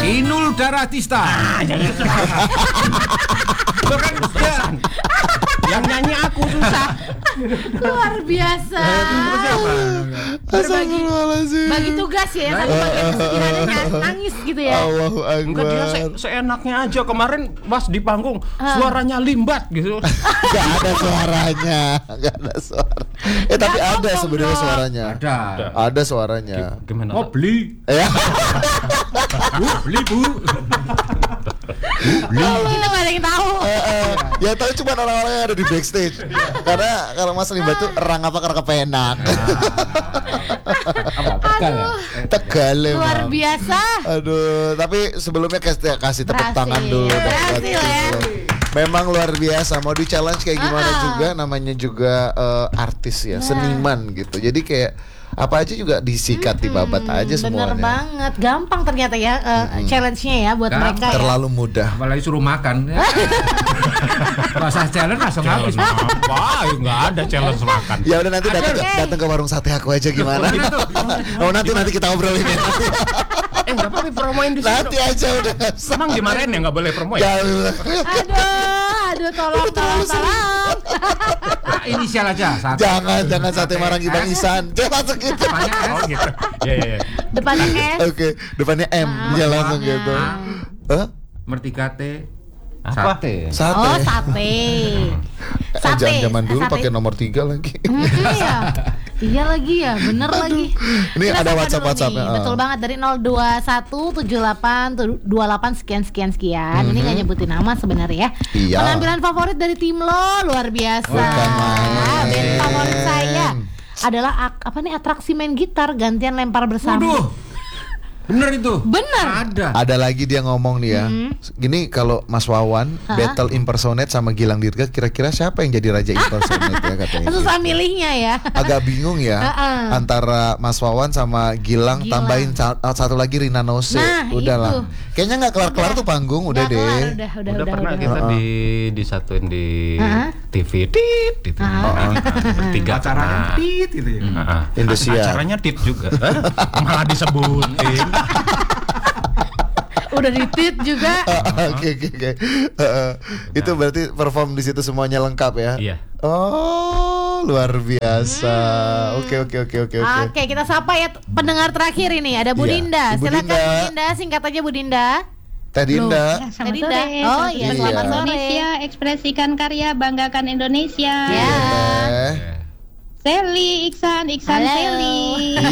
Inul Daratista. Bukan yang nyanyi aku susah. Luar biasa. Bagi tugas ya, satu bagian sekiranya nangis gitu ya. Allahu Enggak, dia Akbar. seenaknya aja. Kemarin pas di panggung suaranya limbat gitu. Gak ada suaranya, gak ada suara. Tapi Gak ada ngomong sebenarnya dong. suaranya. Ada suaranya. Gimana? Mau beli? Ya. Beli bu. Kita gak ada yang tahu. Ya tahu cuma orang-orang yang ada di backstage. Karena kalau Mas Limbat tuh erang apa karena kepenak. Tegal ya? Tegal Luar emang. biasa. Aduh, tapi sebelumnya kasih tepuk Berhasil. tangan dulu. Berhasil ya. Memang luar biasa. Mau di challenge kayak gimana juga, namanya juga artis ya, seniman gitu. Jadi kayak apa aja juga disikat dibabat aja semuanya. Bener banget, gampang ternyata ya challenge-nya ya buat Gampang. mereka ya. Terlalu mudah. Apalagi suruh makan. Masa challenge langsung habis. Apa? Enggak ada challenge makan. Ya udah nanti datang ke warung sate aku aja gimana? Oh nanti kita obrolin ya. Enggak apa-apa promoin di sini. Nanti aja udah. Emang dimarahin ya enggak boleh promo ya? Aduh, tolong. Inisial aja. Satu. Jangan sate Marangi Bang Isan. Jangan langsung gitu. Depannya S. Oh gitu. Iya. Depannya S. Oke, depannya M. Ya langsung gitu. Hah? Mertika T. Apa? Sate. Sate. Oh, sate. Zaman dulu Sate. pakai nomor 3 lagi. Iya. Iya lagi ya, bener lagi. Ini Kita ada sapa WhatsApp-WhatsApp-nya. dulu nih. Betul banget, dari 0217828 sekian. Ini nggak nyebutin nama sebenarnya ya. Iya. Penampilan favorit dari tim lo luar biasa. Bukan main. Band favorit saya adalah atraksi main gitar gantian lempar bersama. Waduh. Bener itu. Bener. Ada lagi dia ngomong nih ya. Gini, kalau Mas Wawan battle impersonate sama Gilang Dirga, kira-kira siapa yang jadi raja impersonate ya katanya. Susah milihnya ya. Agak bingung ya antara Mas Wawan sama Gilang. Tambahin satu lagi Rina Nose. Nah, Udahlah. itu. Kayaknya nggak kelar-kelar tuh panggung, udah Nggak kelar, deh. udah Pernah kita disatuin di TV gitu. Tiga Acaranya tit gitu ya. Indosiar. Acaranya tit juga. Malah disebutin. Udah ditit juga. Oke. Itu berarti perform di situ semuanya lengkap ya? Iya. Oh, luar biasa. Oke. Oke, kita sapa ya pendengar terakhir ini. Ada Bu Iya, Dinda. Ibu Silakan Dinda. Bu Dinda, singkat aja Bu Dinda. Teh Dinda. Selamat Dinda. sore. Oh iya, selamat sore. Indonesia, ekspresikan karya, banggakan Indonesia. Ya. Teh. Sally, Iksan Halo. Sally.